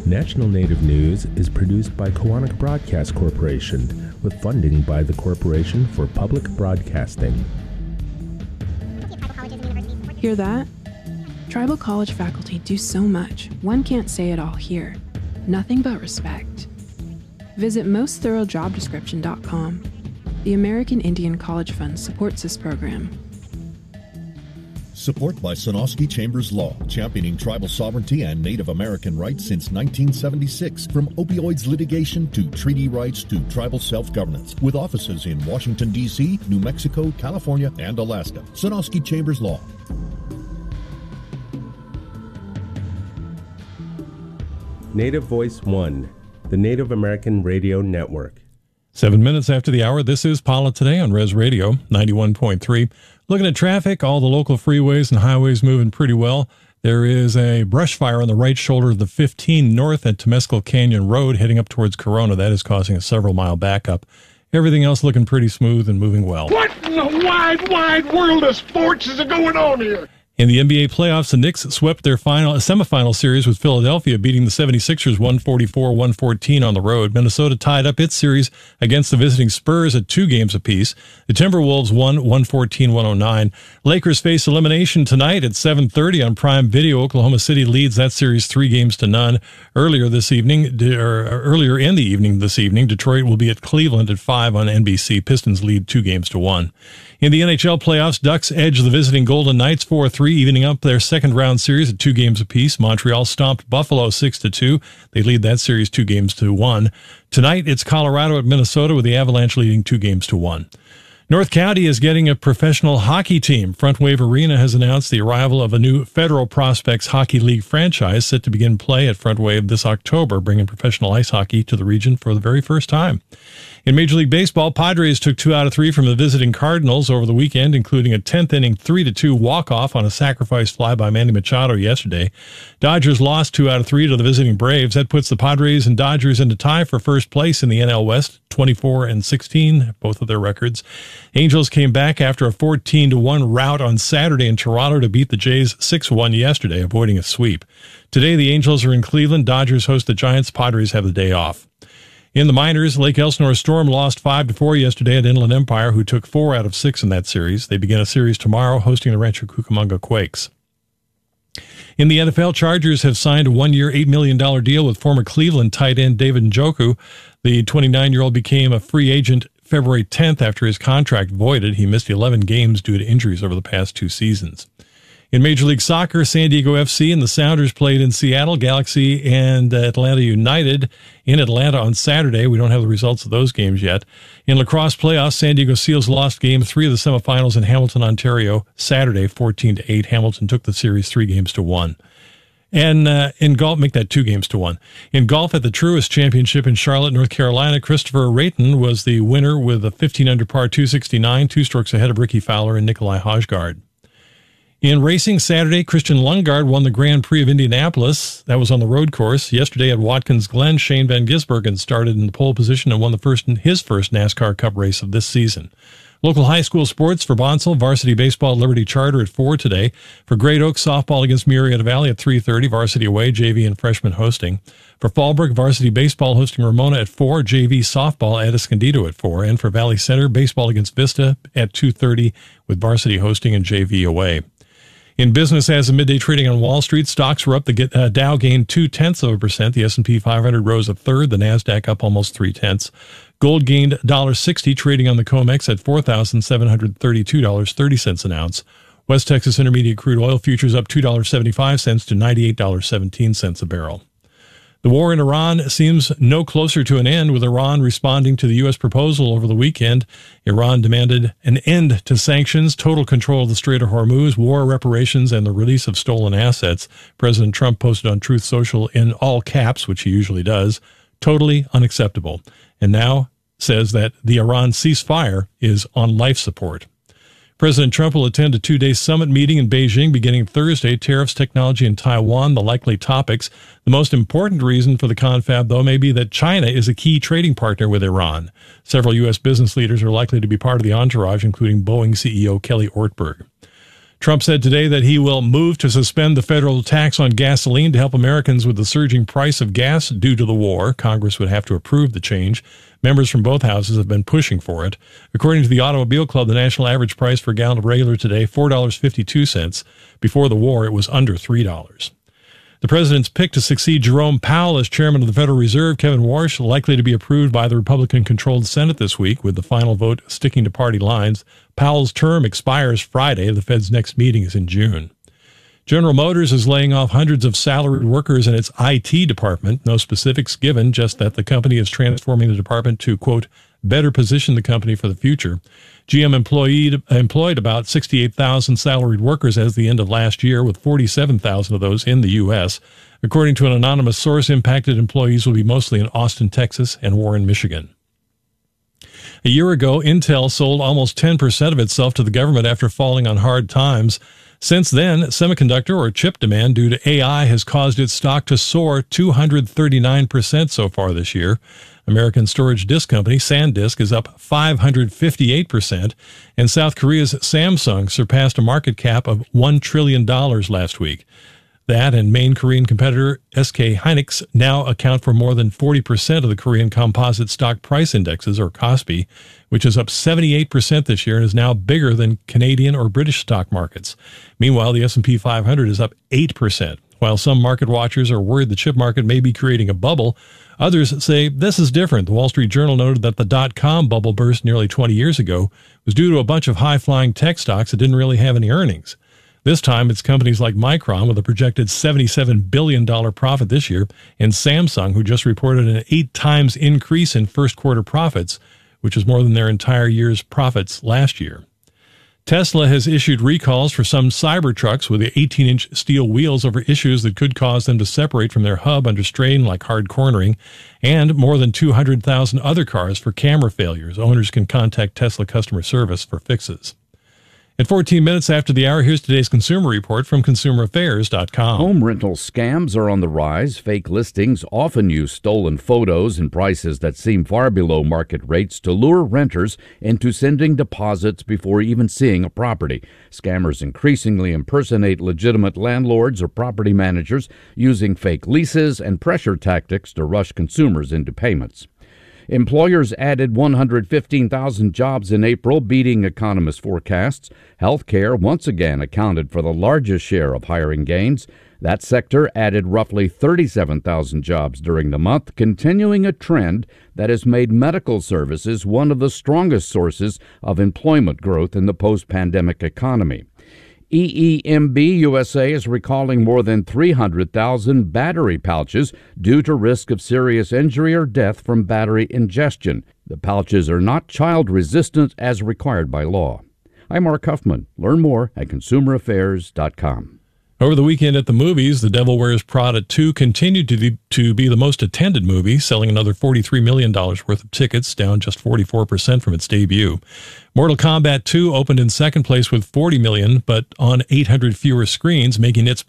National Native News is produced by Koahnic Broadcast Corporation with funding by the Corporation for Public Broadcasting. Hear that? Tribal college faculty do so much, one can't say it all here. Nothing but respect. Visit mostthoroughdescription.com. The American Indian College Fund supports this program. Support by Sonosky Chambers Law, championing tribal sovereignty and Native American rights since 1976. From opioids litigation to treaty rights to tribal self-governance. With offices in Washington, D.C., New Mexico, California, and Alaska. Sonosky Chambers Law. Native Voice One, the Native American Radio Network. 7 minutes after the hour, this is Paula Today on Res Radio 91.3. Looking at traffic, all the local freeways and highways moving pretty well. There is a brush fire on the right shoulder of the 15 north at Temescal Canyon Road heading up towards Corona. That is causing a several-mile backup. Everything else looking pretty smooth and moving well. What in the wide world of sports is going on here? In the NBA playoffs, the Knicks swept their semifinal series with Philadelphia, beating the 76ers 144-114 on the road. Minnesota tied up its series against the visiting Spurs at 2 games apiece. The Timberwolves won 114-109. Lakers face elimination tonight at 7:30 on Prime Video. Oklahoma City leads that series 3-0. Earlier in the evening this evening, Detroit will be at Cleveland at 5 on NBC. Pistons lead 2-1. In the NHL playoffs, Ducks edge the visiting Golden Knights 4-3, evening up their second-round series at 2 games apiece. Montreal stomped Buffalo 6-2. They lead that series 2-1. Tonight, it's Colorado at Minnesota, with the Avalanche leading 2-1. North County is getting a professional hockey team. Front Wave Arena has announced the arrival of a new Federal Prospects Hockey League franchise set to begin play at Front Wave this October, bringing professional ice hockey to the region for the very first time. In Major League Baseball, Padres took 2 out of 3 from the visiting Cardinals over the weekend, including a 10th-inning 3-2 walk-off on a sacrifice fly by Manny Machado yesterday. Dodgers lost 2 out of 3 to the visiting Braves. That puts the Padres and Dodgers into tie for first place in the NL West, 24-16, both of their records. Angels came back after a 14-1 rout on Saturday in Toronto to beat the Jays 6-1 yesterday, avoiding a sweep. Today, the Angels are in Cleveland. Dodgers host the Giants. Padres have the day off. In the minors, Lake Elsinore Storm lost 5-4 yesterday at Inland Empire, who took 4 out of 6 in that series. They begin a series tomorrow, hosting the Rancho Cucamonga Quakes. In the NFL, Chargers have signed a 1-year, $8 million deal with former Cleveland tight end David Njoku. The 29-year-old became a free agent February 10th after his contract voided. He missed 11 games due to injuries over the past 2 seasons. In Major League Soccer, San Diego FC and the Sounders played in Seattle, Galaxy and Atlanta United in Atlanta on Saturday. We don't have the results of those games yet. In lacrosse playoffs, San Diego Seals lost Game 3 of the semifinals in Hamilton, Ontario, Saturday, 14-8. Hamilton took the series 3-1. And in golf, make that 2-1. In golf at the Truist Championship in Charlotte, North Carolina, Christopher Rayton was the winner with a 15-under par 269, 2 strokes ahead of Ricky Fowler and Nikolai Hojgaard. In racing Saturday, Christian Lundgaard won the Grand Prix of Indianapolis. That was on the road course. Yesterday at Watkins Glen, Shane Van Gisbergen started in the pole position and won his first NASCAR Cup race of this season. Local high school sports for Bonsall, varsity baseball at Liberty Charter at 4 today. For Great Oaks, softball against Murrieta Valley at 3:30, varsity away, JV and freshman hosting. For Fallbrook, varsity baseball hosting Ramona at 4, JV softball at Escondido at 4. And for Valley Center, baseball against Vista at 2:30 with varsity hosting and JV away. In business, as of midday trading on Wall Street, stocks were up. The Dow gained 0.2%. The S&P 500 rose a third. The NASDAQ up almost 0.3. Gold gained $1.60, trading on the COMEX at $4,732.30 an ounce. West Texas Intermediate crude oil futures up $2.75 to $98.17 a barrel. The war in Iran seems no closer to an end, with Iran responding to the U.S. proposal over the weekend. Iran demanded an end to sanctions, total control of the Strait of Hormuz, war reparations, and the release of stolen assets. President Trump posted on Truth Social in all caps, which he usually does, totally unacceptable, and now says that the Iran ceasefire is on life support. President Trump will attend a 2-day summit meeting in Beijing beginning Thursday. Tariffs, technology, and Taiwan, the likely topics. The most important reason for the confab, though, may be that China is a key trading partner with Iran. Several U.S. business leaders are likely to be part of the entourage, including Boeing CEO Kelly Ortberg. Trump said today that he will move to suspend the federal tax on gasoline to help Americans with the surging price of gas due to the war. Congress would have to approve the change. Members from both houses have been pushing for it. According to the Automobile Club, the national average price for a gallon of regular today, $4.52. Before the war, it was under $3. The president's pick to succeed Jerome Powell as chairman of the Federal Reserve, Kevin Warsh, likely to be approved by the Republican-controlled Senate this week, with the final vote sticking to party lines. Powell's term expires Friday. The Fed's next meeting is in June. General Motors is laying off hundreds of salaried workers in its IT department. No specifics given, just that the company is transforming the department to, quote, better position the company for the future. GM employed about 68,000 salaried workers as the end of last year, with 47,000 of those in the U.S. According to an anonymous source, impacted employees will be mostly in Austin, Texas, and Warren, Michigan. A year ago, Intel sold almost 10% of itself to the government after falling on hard times. Since then, semiconductor or chip demand due to AI has caused its stock to soar 239% so far this year. American storage disk company SanDisk is up 558%, and South Korea's Samsung surpassed a market cap of $1 trillion last week. That and main Korean competitor SK Hynix now account for more than 40% of the Korean Composite Stock Price Indexes, or KOSPI, which is up 78% this year and is now bigger than Canadian or British stock markets. Meanwhile, the S&P 500 is up 8%. While some market watchers are worried the chip market may be creating a bubble, others say this is different. The Wall Street Journal noted that the dot-com bubble burst nearly 20 years ago was due to a bunch of high-flying tech stocks that didn't really have any earnings. This time, it's companies like Micron with a projected $77 billion profit this year, and Samsung, who just reported an 8 times increase in first quarter profits, which is more than their entire year's profits last year. Tesla has issued recalls for some Cybertrucks with the 18-inch steel wheels over issues that could cause them to separate from their hub under strain, like hard cornering, and more than 200,000 other cars for camera failures. Owners can contact Tesla customer service for fixes. At 14 minutes after the hour, here's today's consumer report from ConsumerAffairs.com. Home rental scams are on the rise. Fake listings often use stolen photos and prices that seem far below market rates to lure renters into sending deposits before even seeing a property. Scammers increasingly impersonate legitimate landlords or property managers using fake leases and pressure tactics to rush consumers into payments. Employers added 115,000 jobs in April, beating economists' forecasts. Healthcare once again accounted for the largest share of hiring gains. That sector added roughly 37,000 jobs during the month, continuing a trend that has made medical services one of the strongest sources of employment growth in the post-pandemic economy. EEMB USA is recalling more than 300,000 battery pouches due to risk of serious injury or death from battery ingestion. The pouches are not child-resistant as required by law. I'm Mark Huffman. Learn more at ConsumerAffairs.com. Over the weekend at the movies, The Devil Wears Prada 2 continued to be the most attended movie, selling another $43 million worth of tickets, down just 44% from its debut. Mortal Kombat 2 opened in second place with $40 million, but on 800 fewer screens, making its